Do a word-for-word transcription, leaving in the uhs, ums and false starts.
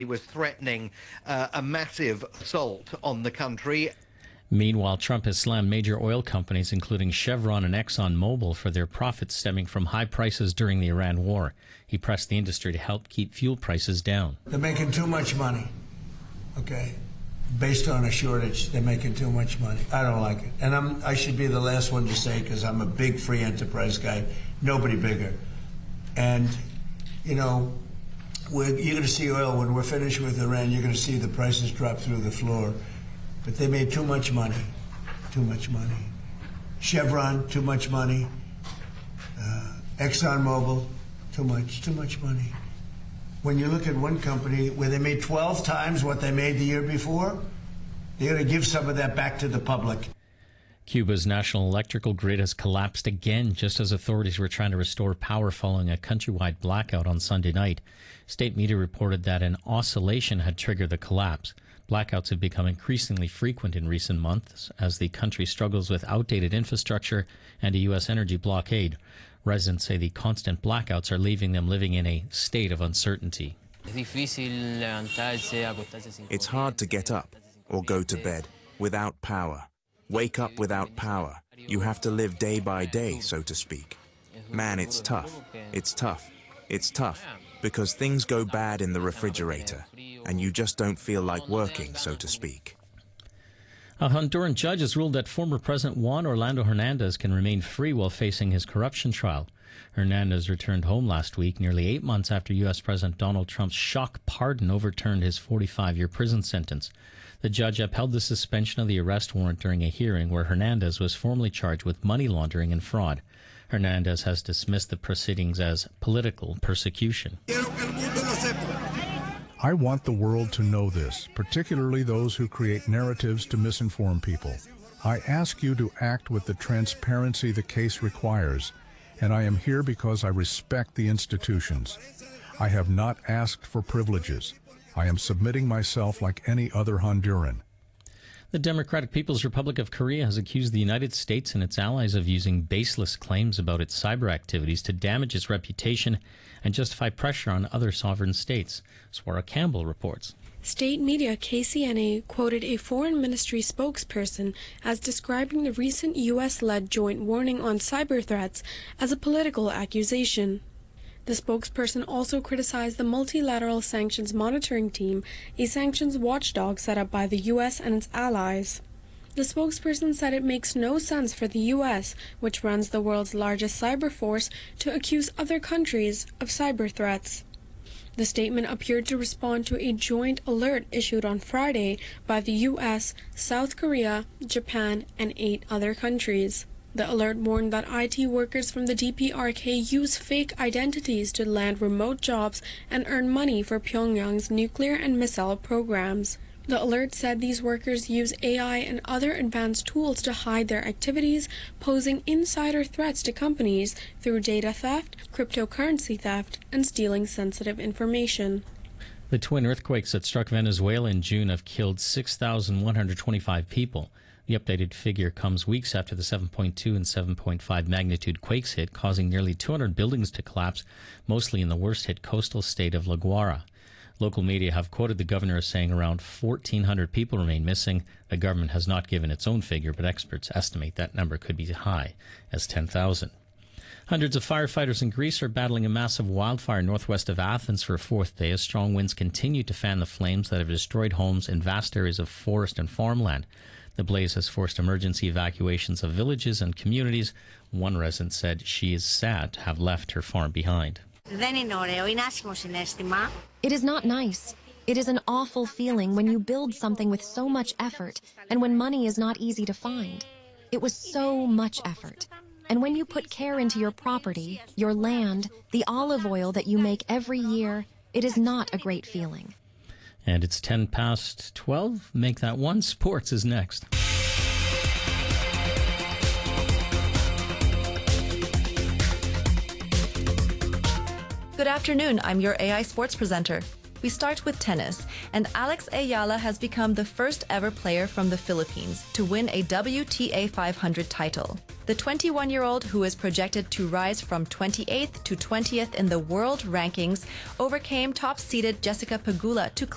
He was threatening uh, a massive assault on the country. Meanwhile, Trump has slammed major oil companies, including Chevron and ExxonMobil, for their profits stemming from high prices during the Iran war. He pressed the industry to help keep fuel prices down. They're making too much money, okay? Based on a shortage, they're making too much money. I don't like it. And I'm, I should be the last one to say, because I'm a big free enterprise guy, nobody bigger. And, you know, we're, you're going to see oil, when we're finished with Iran, you're going to see the prices drop through the floor. But they made too much money, too much money. Chevron, too much money. Uh, ExxonMobil, too much, too much money. When you look at one company where they made twelve times what they made the year before, they're going to give some of that back to the public. Cuba's national electrical grid has collapsed again, just as authorities were trying to restore power following a countrywide blackout on Sunday night. State media reported that an oscillation had triggered the collapse. Blackouts have become increasingly frequent in recent months as the country struggles with outdated infrastructure and a U S energy blockade. Residents say the constant blackouts are leaving them living in a state of uncertainty. It's hard to get up or go to bed without power. Wake up without power. You have to live day by day, so to speak. Man, it's tough. It's tough. It's tough because things go bad in the refrigerator and you just don't feel like working, so to speak. A Honduran judge has ruled that former President Juan Orlando Hernandez can remain free while facing his corruption trial. Hernandez returned home last week, nearly eight months after U S President Donald Trump's shock pardon overturned his forty-five-year prison sentence. The judge upheld the suspension of the arrest warrant during a hearing where Hernandez was formally charged with money laundering and fraud. Hernandez has dismissed the proceedings as political persecution. I want the world to know this, particularly those who create narratives to misinform people. I ask you to act with the transparency the case requires, and I am here because I respect the institutions. I have not asked for privileges. I am submitting myself like any other Honduran. The Democratic People's Republic of Korea has accused the United States and its allies of using baseless claims about its cyber activities to damage its reputation and justify pressure on other sovereign states. Swara Campbell reports. State media K C N A quoted a foreign ministry spokesperson as describing the recent U S-led joint warning on cyber threats as a political accusation. The spokesperson also criticized the Multilateral Sanctions Monitoring Team, a sanctions watchdog set up by the U S and its allies. The spokesperson said it makes no sense for the U S, which runs the world's largest cyber force, to accuse other countries of cyber threats. The statement appeared to respond to a joint alert issued on Friday by the U S, South Korea, Japan, and eight other countries. The alert warned that I T workers from the D P R K use fake identities to land remote jobs and earn money for Pyongyang's nuclear and missile programs. The alert said these workers use A I and other advanced tools to hide their activities, posing insider threats to companies through data theft, cryptocurrency theft, and stealing sensitive information. The twin earthquakes that struck Venezuela in June have killed six thousand one hundred twenty-five people. The updated figure comes weeks after the seven point two and seven point five magnitude quakes hit, causing nearly two hundred buildings to collapse, mostly in the worst-hit coastal state of La Guaira. Local media have quoted the governor as saying around fourteen hundred people remain missing. The government has not given its own figure, but experts estimate that number could be high as ten thousand. Hundreds of firefighters in Greece are battling a massive wildfire northwest of Athens for a fourth day as strong winds continue to fan the flames that have destroyed homes in vast areas of forest and farmland. The blaze has forced emergency evacuations of villages and communities. One resident said she is sad to have left her farm behind. It is not nice. It is an awful feeling when you build something with so much effort and when money is not easy to find. It was so much effort. And when you put care into your property, your land, the olive oil that you make every year, it is not a great feeling. And it's ten past twelve. Make that one. Sports is next. Good afternoon. I'm your A I sports presenter. We start with tennis, and Alex Ayala has become the first ever player from the Philippines to win a W T A five hundred title. The twenty-one-year-old, who is projected to rise from twenty-eighth to twentieth in the world rankings, overcame top-seeded Jessica Pegula to